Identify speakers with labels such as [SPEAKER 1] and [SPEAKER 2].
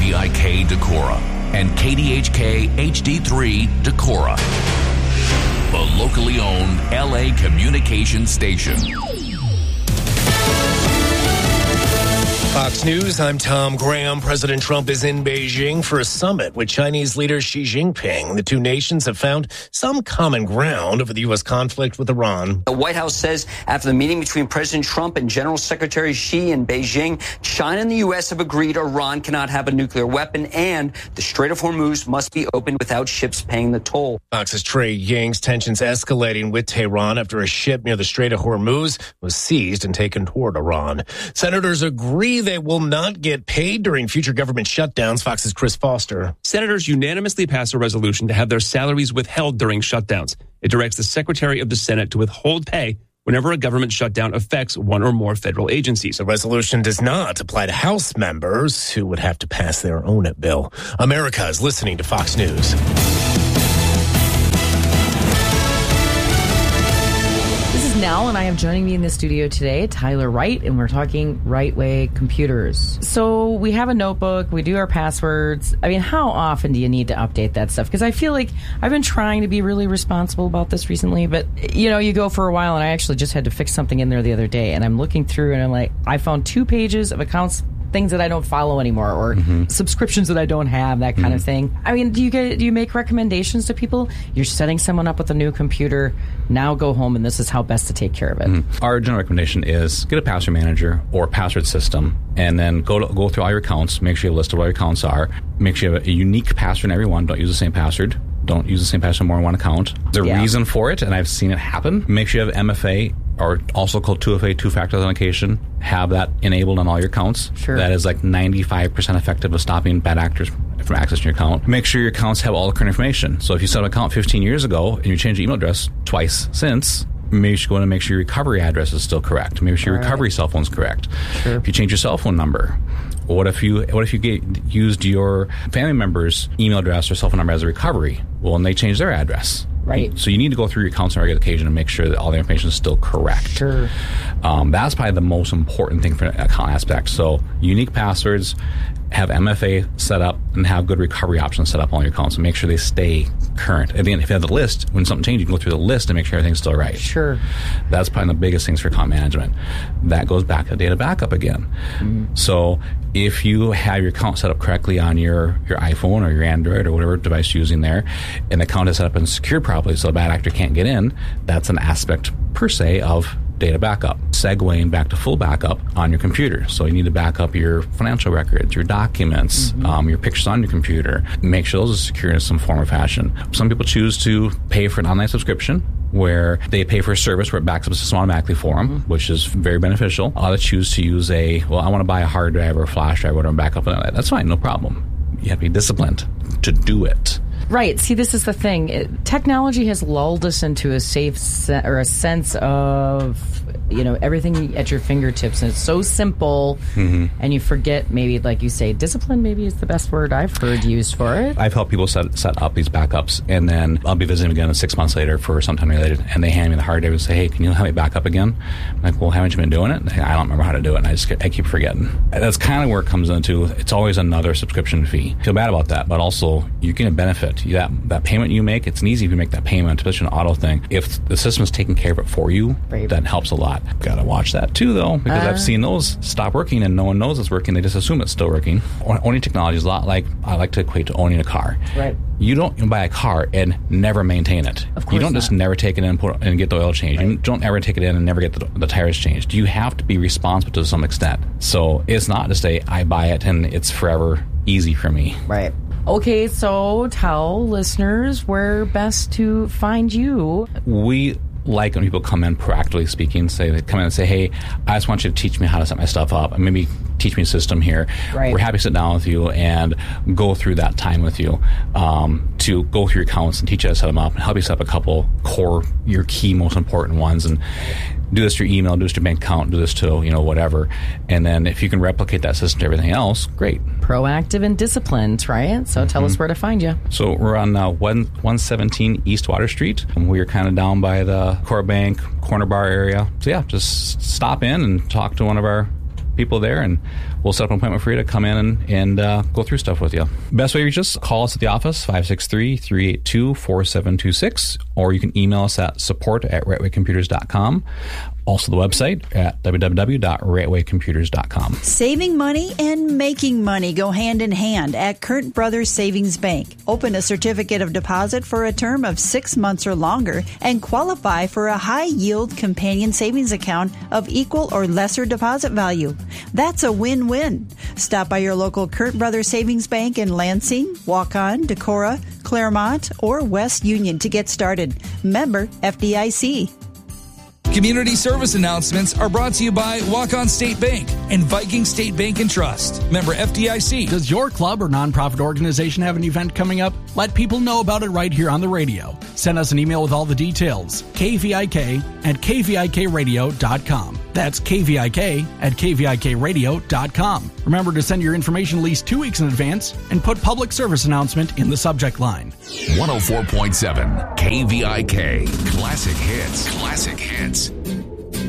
[SPEAKER 1] WVIK Decorah and KDHK HD3 Decorah, the locally owned LA communication station.
[SPEAKER 2] Fox News, I'm Tom Graham. President Trump is in Beijing for a summit with Chinese leader Xi Jinping. The two nations have found some common ground over the U.S. conflict with Iran.
[SPEAKER 3] The White House says after the meeting between President Trump and General Secretary Xi in Beijing, China and the U.S. have agreed Iran cannot have a nuclear weapon and the Strait of Hormuz must be opened without ships paying the toll.
[SPEAKER 2] Fox's Trey Ying's tensions escalating with Tehran after a ship near the Strait of Hormuz was seized and taken toward Iran. Senators agree they will not get paid during future government shutdowns. Fox's Chris Foster.
[SPEAKER 4] Senators unanimously passed a resolution to have their salaries withheld during shutdowns. It directs the Secretary of the Senate to withhold pay whenever a government shutdown affects one or more federal agencies.
[SPEAKER 2] The resolution does not apply to House members who would have to pass their own bill. America is listening to Fox News.
[SPEAKER 5] Now, and I have joining me in the studio today, Tyler Wright, and we're talking Right Way Computers. So we have a notebook, we do our passwords. I mean, how often do you need to update that stuff? Because I feel like I've been trying to be really responsible about this recently, but, you know, you go for a while, and I actually just had to fix something in there the other day, and I'm looking through, and I'm like, I found 2 pages of accounts, things that I don't follow anymore, or subscriptions that I don't have, that kind of thing. I mean, do you make recommendations to people? You're setting someone up with a new computer, now go home and this is how best to take care of it.
[SPEAKER 6] Our general recommendation is get a password manager or password system, and then go through all your accounts, make sure you have a list of what your accounts are, make sure you have a unique password in every one, don't use the same password. Don't use the same password more than one account. There's a reason for it, and I've seen it happen. Make sure you have MFA, or also called 2FA, two-factor authentication. Have that enabled on all your accounts.
[SPEAKER 5] Sure.
[SPEAKER 6] That is like 95% effective of stopping bad actors from accessing your account. Make sure your accounts have all the current information. So if you set up an account 15 years ago and you changed your email address twice since, maybe you should go in and make sure your recovery address is still correct. Maybe your recovery cell phone is correct.
[SPEAKER 5] Sure.
[SPEAKER 6] If you change your cell phone number, what if you used your family member's email address or cell phone number as a recovery? Well, and they change their address.
[SPEAKER 5] Right.
[SPEAKER 6] So you need to go through your accounts on a regular occasion and make sure that all the information is still correct.
[SPEAKER 5] Sure.
[SPEAKER 6] That's probably the most important thing for an account aspect. So unique passwords, have MFA set up, and have good recovery options set up on your accounts and make sure they stay current. At the end, if you have the list, when something changes, you can go through the list and make sure everything's still right.
[SPEAKER 5] Sure.
[SPEAKER 6] That's probably the biggest things for account management. That goes back to data backup again. So if you have your account set up correctly on your iPhone or your Android or whatever device you're using there, and the account is set up and secured properly so a bad actor can't get in, that's an aspect per se of data backup. Segueing back to full backup on your computer. So you need to back up your financial records, your documents, your pictures on your computer. Make sure those are secure in some form or fashion. Some people choose to pay for an online subscription where they pay for a service where it backs up the system automatically for them, which is very beneficial. Others choose to use I want to buy a hard drive or a flash drive or whatever and back up. That's fine, no problem. You have to be disciplined to do it.
[SPEAKER 5] Right. See, this is the thing. Technology has lulled us into a a sense of, everything at your fingertips, and it's so simple, and you forget, maybe, like you say, discipline maybe is the best word I've heard used for it.
[SPEAKER 6] I've helped people set up these backups, and then I'll be visiting again 6 months later for sometime related, and they hand me the hard drive and say, hey, can you help me back up again? I'm like, well, haven't you been doing it? I don't remember how to do it, and I keep forgetting. That's kind of where it comes into, it's always another subscription fee. Feel bad about that, but also you get a benefit. That payment you make, it's easy if you make that payment, especially an auto thing. If the system's taking care of it for you, that helps a lot. Got to watch that too, though, because I've seen those stop working and no one knows it's working. They just assume it's still working. Owning technology is a lot like, I like to equate to owning a car.
[SPEAKER 5] Right.
[SPEAKER 6] You don't buy a car and never maintain it.
[SPEAKER 5] Of course
[SPEAKER 6] you don't just never take it in and get the oil changed. Right. You don't ever take it in and never get the tires changed. You have to be responsible to some extent. So it's not to say I buy it and it's forever easy for me.
[SPEAKER 5] Right. Okay, so tell listeners where best to find you.
[SPEAKER 6] We like when people come in, proactively speaking, they come in and say, hey, I just want you to teach me how to set my stuff up and maybe teach me a system here.
[SPEAKER 5] Right.
[SPEAKER 6] We're happy to sit down with you and go through that time with you to go through your accounts and teach you how to set them up and help you set up a couple core, your key, most important ones, and do this to your email, do this to your bank account, do this to, whatever. And then if you can replicate that system to everything else, great.
[SPEAKER 5] Proactive and disciplined, right? So tell us where to find you.
[SPEAKER 6] So we're on 117 East Water Street. We're kind of down by the Core Bank corner bar area. So yeah, just stop in and talk to one of our people there, and we'll set up an appointment for you to come in and go through stuff with you. Best way to reach us, call us at the office, 563-382-4726, or you can email us at support@rightwaycomputers.com. Also the website at www.rightwaycomputers.com.
[SPEAKER 7] Saving money and making money go hand in hand at Kurt Brothers Savings Bank. Open a certificate of deposit for a term of 6 months or longer and qualify for a high-yield companion savings account of equal or lesser deposit value. That's a win-win. Stop by your local Kurt Brothers Savings Bank in Lansing, Waukon, Decorah, Claremont, or West Union to get started. Member FDIC.
[SPEAKER 8] Community service announcements are brought to you by Waukon State Bank and Viking State Bank and Trust. Member FDIC.
[SPEAKER 9] Does your club or nonprofit organization have an event coming up? Let people know about it right here on the radio. Send us an email with all the details. kvik@kvikradio.com. That's kvik@kvikradio.com. Remember to send your information at least 2 weeks in advance and put public service announcement in the subject line.
[SPEAKER 1] 104.7 KVIK. Classic hits. Classic hits.